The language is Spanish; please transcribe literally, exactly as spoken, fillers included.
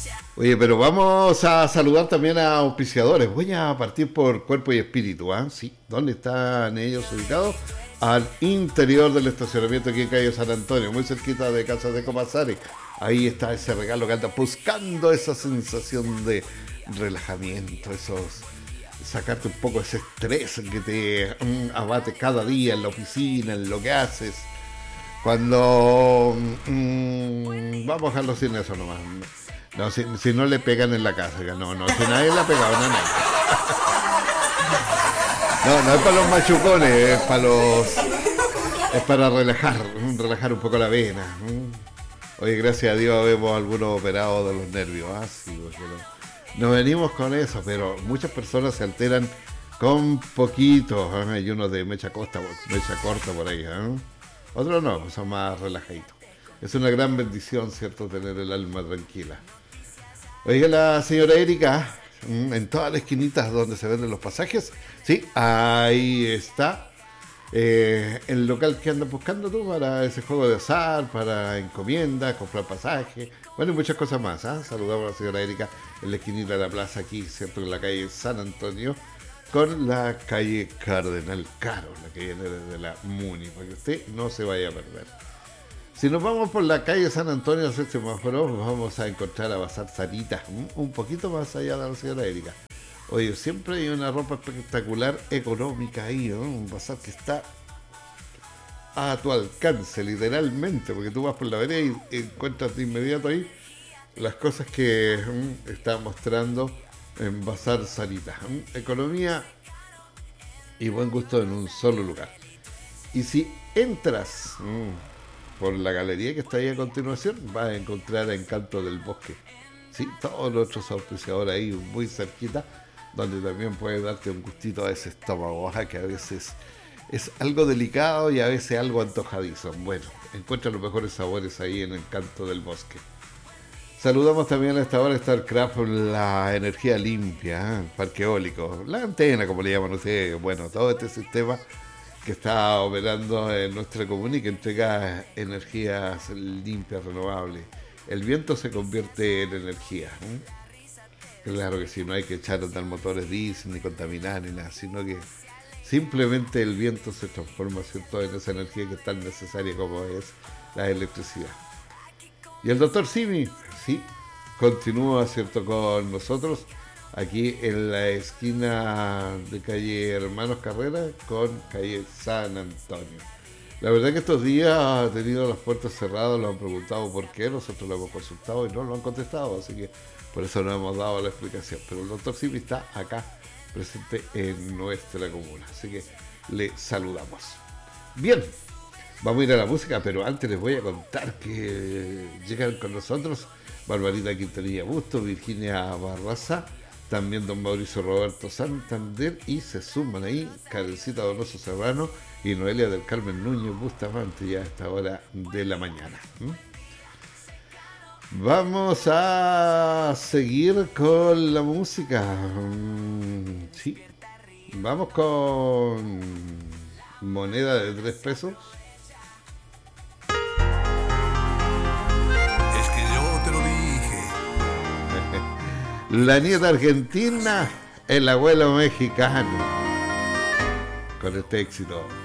Oye, pero vamos a saludar también a auspiciadores. Voy a partir por Cuerpo y Espíritu, ¿ah? ¿eh? Sí, ¿dónde están ellos ubicados? Al interior del estacionamiento aquí en calle San Antonio, muy cerquita de Casa de Comasari. Ahí está ese regalo que anda buscando esa sensación de relajamiento, esos sacarte un poco ese estrés que te mm, abate cada día en la oficina, en lo que haces. Cuando mm, vamos a dejarlo sin eso nomás. No, si, si no le pegan en la casa, no, no, si nadie le ha pegado, no, no. No, no es para los machucones, es para los, es para relajar, relajar un poco la vena. Oye, gracias a Dios vemos algunos operados de los nervios, ¿ah? Sí, no, nos venimos con eso, pero muchas personas se alteran con poquito, ¿eh? Hay unos de mecha corta, mecha corta por ahí, ¿eh? Otros no, son más relajaditos. Es una gran bendición, ¿cierto?, tener el alma tranquila. Oiga, la señora Erika, en todas las esquinitas donde se venden los pasajes, sí, ahí está eh, el local que andas buscando tú para ese juego de azar, para encomienda, comprar pasaje, bueno, y muchas cosas más, ¿eh? Saludamos a la señora Erika en la esquinita de la plaza aquí, ¿cierto?, en la calle San Antonio, con la calle Cardenal Caro, la que viene desde la Muni, para que usted no se vaya a perder. Si nos vamos por la calle San Antonio hacia el semáforo, vamos a encontrar a Bazar Sarita, un poquito más allá de la señora Erika. Oye, siempre hay una ropa espectacular, económica ahí, ¿no? Un bazar que está a tu alcance, literalmente, porque tú vas por la vereda y encuentras de inmediato ahí las cosas que um, está mostrando en Bazar Sarita. Um, economía y buen gusto en un solo lugar. Y si entras um, por la galería que está ahí a continuación, vas a encontrar Encanto del Bosque. Sí, todos nuestros auspiciadores ahí muy cerquita, donde también puedes darte un gustito a ese estómago, ¿eh? Que a veces es algo delicado y a veces algo antojadizo. Bueno, encuentra los mejores sabores ahí en Encanto del Bosque. Saludamos también a esta hora StarCraft, la energía limpia, ¿eh? Parque eólico, la antena, como le llaman ustedes. Bueno, todo este sistema que está operando en nuestra comuna y que entrega energías limpias, renovables. El viento se convierte en energía, ¿eh? Claro que sí, no hay que echar a andar motores diésel ni contaminar ni nada, sino que simplemente el viento se transforma, ¿cierto?, en esa energía que es tan necesaria como es la electricidad. Y el doctor Simi, sí, continúa, ¿cierto?, con nosotros aquí en la esquina de calle Hermanos Carrera con calle San Antonio. La verdad que estos días ha tenido las puertas cerradas, lo han preguntado por qué, nosotros lo hemos consultado y no lo han contestado, así que por eso no hemos dado la explicación. Pero el doctor Simi está acá, presente en nuestra comuna, así que le saludamos. Bien, vamos a ir a la música, pero antes les voy a contar que llegan con nosotros Barbarita Quintanilla Busto, Virginia Barraza, también don Mauricio Roberto Santander, y se suman ahí Karencita Donoso Serrano y Noelia del Carmen Núñez Bustamante ya a esta hora de la mañana. ¿Mm? Vamos a seguir con la música. Mm, sí, vamos con moneda de tres pesos. Es que yo te lo dije. La nieta argentina, el abuelo mexicano. Con este éxito.